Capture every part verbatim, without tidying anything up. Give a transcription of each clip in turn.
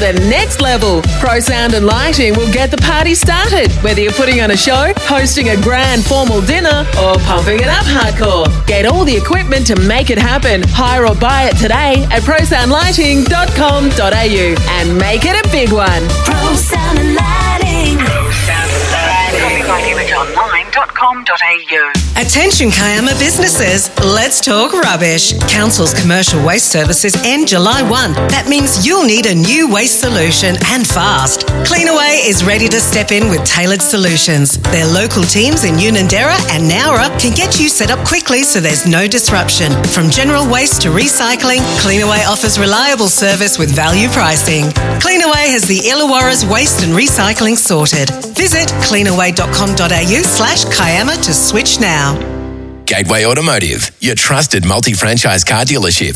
the next level. Pro Sound and Lighting will get the party started, whether you're putting on a show, hosting a grand formal dinner, or pumping it up hardcore. Get all the equipment to make it happen. Hire or buy it today at pro sound lighting dot com dot a u and make it a big one. Pro Sound and Lighting. Pro Sound and Lighting. copyright image online dot com dot a u. Attention Kiama businesses, let's talk rubbish. Council's commercial waste services end July first. That means you'll need a new waste solution and fast. Cleanaway is ready to step in with tailored solutions. Their local teams in Unanderra and Nowra can get you set up quickly so there's no disruption. From general waste to recycling, Cleanaway offers reliable service with value pricing. Cleanaway has the Illawarra's waste and recycling sorted. Visit cleanaway dot com dot a u slash Kiama to switch now. Gateway Automotive, your trusted multi-franchise car dealership.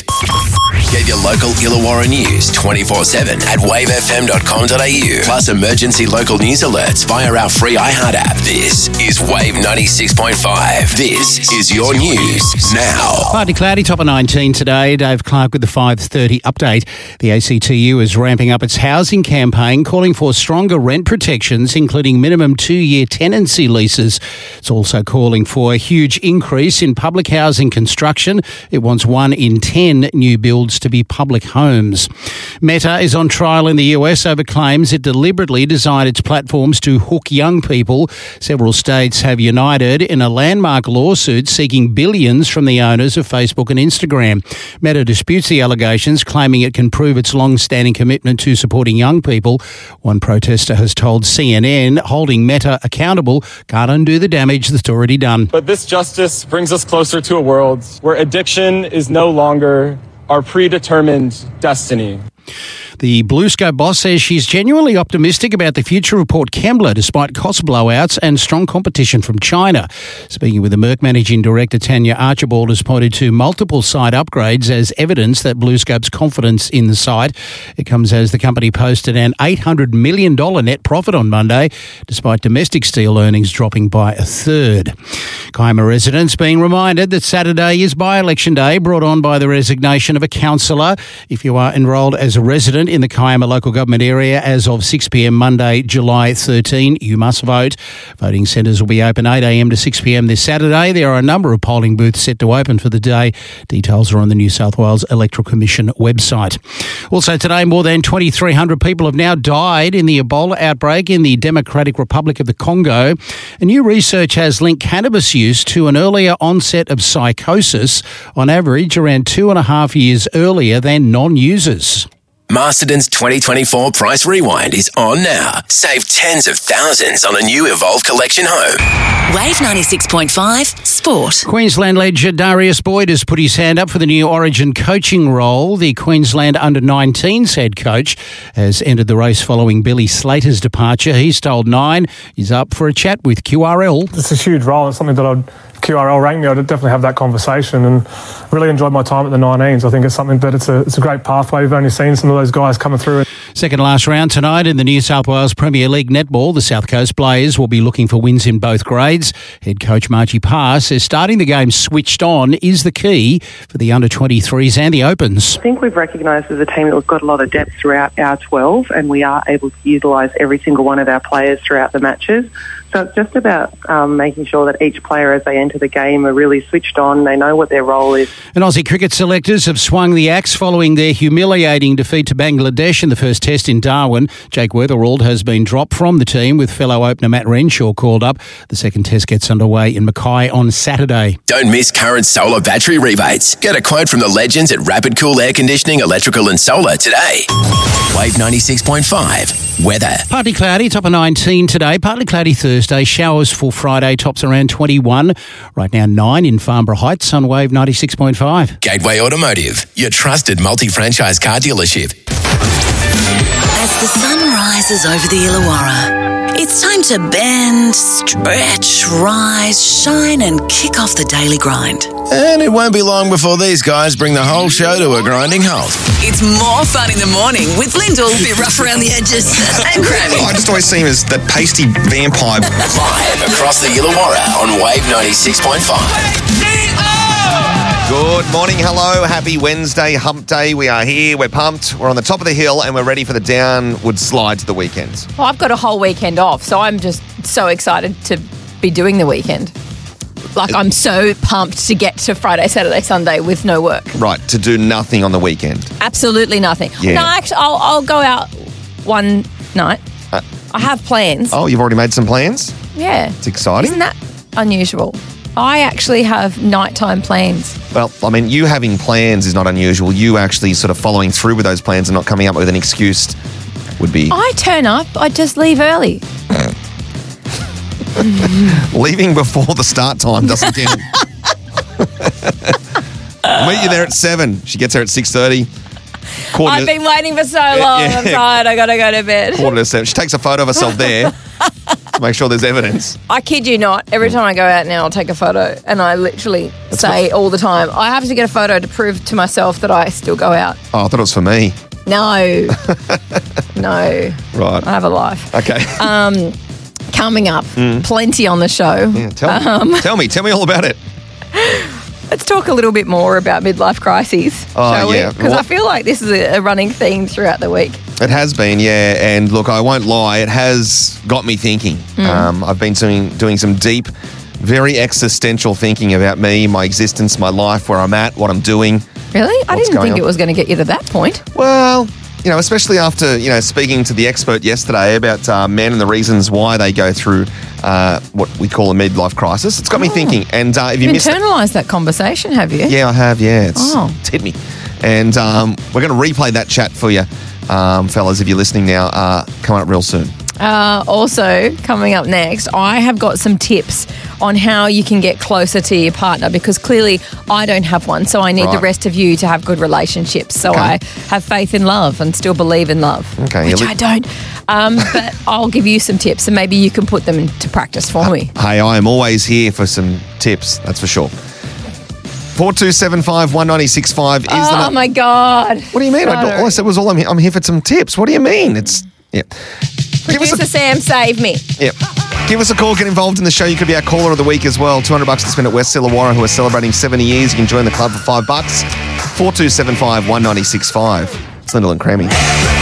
Get your local Illawarra news twenty-four seven at wave f m dot com dot a u. Plus emergency local news alerts via our free iHeart app. This is Wave ninety-six point five. This is your news now. Partly cloudy, top of nineteen today. Dave Clark with the five thirty update. The A C T U is ramping up its housing campaign, calling for stronger rent protections, including minimum two-year tenancy leases. It's also calling for a huge increase in public housing construction. It wants one in ten new builds to be public homes. Meta is on trial in the U S over claims it deliberately designed its platforms to hook young people. Several states have united in a landmark lawsuit seeking billions from the owners of Facebook and Instagram. Meta disputes the allegations, claiming it can prove its long-standing commitment to supporting young people. One protester has told C N N holding Meta accountable can't undo the damage that's already done. But this justice brings us closer to a world where addiction is no longer our predetermined destiny. The BlueScope boss says she's genuinely optimistic about the future of Port Kembla despite cost blowouts and strong competition from China. Speaking with the Merck Managing Director, Tanya Archibald has pointed to multiple site upgrades as evidence that BlueScope's confidence in the site. It comes as the company posted an eight hundred million dollars net profit on Monday, despite domestic steel earnings dropping by a third. Kiama residents being reminded that Saturday is by-election day, brought on by the resignation of a councillor. If you are enrolled as a resident in the Kiama local government area as of six p m Monday, July thirteenth, you must vote. Voting centres will be open eight a m to six p m this Saturday. There are a number of polling booths set to open for the day. Details are on the New South Wales Electoral Commission website. Also today, more than twenty-three hundred people have now died in the Ebola outbreak in the Democratic Republic of the Congo. A new research has linked cannabis use to an earlier onset of psychosis, on average around two and a half years earlier than non-users. Masterton's twenty twenty-four Price Rewind is on now. Save tens of thousands on a new Evolve Collection home. Wave ninety-six point five Sport. Queensland legend Darius Boyd has put his hand up for the new Origin coaching role. The Queensland under nineteens head coach has entered the race following Billy Slater's departure. He's told Nine he's up for a chat with Q R L. It's a huge role. It's something that I'd, if Q R L ranked me, I'd definitely have that conversation, and really enjoyed my time at the nineteens. I think it's something that it's a, it's a great pathway. We've only seen some of those guys coming through. Second last round tonight in the New South Wales Premier League netball. The South Coast Players will be looking for wins in both grades. Head coach Margie Parr says starting the game switched on is the key for the under twenty-threes and the Opens. I think we've recognised as a team that we've got a lot of depth throughout our twelve, and we are able to utilise every single one of our players throughout the matches. So it's just about um, making sure that each player, as they enter the game, are really switched on. They know what their role is. And Aussie cricket selectors have swung the axe following their humiliating defeat to Bangladesh in the first test in Darwin. Jake Weatherald has been dropped from the team with fellow opener Matt Renshaw called up. The second test gets underway in Mackay on Saturday. Don't miss current solar battery rebates. Get a quote from the legends at Rapid Cool Air Conditioning, Electrical and Solar today. Wave ninety-six point five. Weather. Partly cloudy, top of nineteen today. Partly cloudy Thursday. Showers for Friday, tops around twenty-one. Right now nine in Farnborough Heights on Wave ninety-six point five. Gateway Automotive, your trusted multi-franchise car dealership. As the sun rises over the Illawarra, it's time to bend, stretch, rise, shine and kick off the daily grind. And it won't be long before these guys bring the whole show to a grinding halt. It's more fun in the morning with Lyndall, a bit rough around the edges, and Grammy. I just always see him as that pasty vampire. Live across the Illawarra on Wave ninety-six point five. Good morning, hello, happy Wednesday, hump day. We are here, we're pumped, we're on the top of the hill and we're ready for the downward slide to the weekend. Well, I've got a whole weekend off, so I'm just so excited to be doing the weekend. Like, I'm so pumped to get to Friday, Saturday, Sunday with no work. Right, to do nothing on the weekend. Absolutely nothing. Yeah. No, actually, I'll, I'll go out one night. Uh, I have plans. Oh, you've already made some plans? Yeah. It's exciting. Isn't that unusual? I actually have nighttime plans. Well, I mean, you having plans is not unusual. You actually sort of following through with those plans and not coming up with an excuse would be... I turn up, I just leave early. Leaving before the start time doesn't count. I'll meet you there at seven. She gets there at six thirty. Quarter I've to, been waiting for so long. yeah. I'm tired. I got to go to bed. quarter to seven. She takes a photo of herself there to make sure there's evidence. I kid you not. Every time I go out now, I'll take a photo, and I literally say all the time, I have to get a photo to prove to myself that I still go out. Oh, I thought it was for me. No. No. Right. I have a life. Okay. Um, coming up, Mm. plenty on the show. Yeah, tell me. Um, tell me. Tell me all about it. Let's talk a little bit more about midlife crises, Oh, shall yeah. we? Because Well- I feel like this is a, a running theme throughout the week. It has been, yeah. And look, I won't lie, it has got me thinking. Mm. Um, I've been doing, doing some deep, very existential thinking about me, my existence, my life, where I'm at, what I'm doing. Really? I What's didn't going think on? it was going to get you to that point. Well, you know, especially after, you know, speaking to the expert yesterday about uh, men and the reasons why they go through uh, what we call a midlife crisis. It's got me Oh. thinking. And uh, if you You've missed it... internalised that conversation, have you? Yeah, I have, yeah. It's, Oh. it's hit me. And um, we're going to replay that chat for you, um, fellas, if you're listening now, uh, coming up real soon. Uh, also, coming up next, I have got some tips on how you can get closer to your partner, because clearly I don't have one, so I need the Right. rest of you to have good relationships. So Okay. I have faith in love and still believe in love, Okay, which you li- I don't. Um, but I'll give you some tips, and maybe you can put them into practice for me. Hey, I am always here for some tips, that's for sure. four two seven five, one nine six five is the Oh number. my God. What do you mean? I, all I said was all I'm here, I'm here for some tips. What do you mean? It's, yeah. Give us Producer a, Sam, save me. yeah. Give us a call, get involved in the show. You could be our caller of the week as well. two hundred bucks to spend at West Illawarra, who are celebrating seventy years. You can join the club for five bucks. four two seven five, one nine six five. It's Lyndall and Crammy.